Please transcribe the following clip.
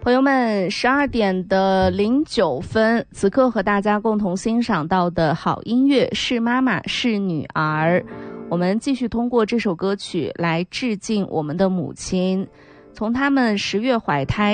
朋友们，12:09，此刻和大家共同欣赏到的好音乐是妈妈是女儿。我们继续通过这首歌曲来致敬我们的母亲，从他们10月怀胎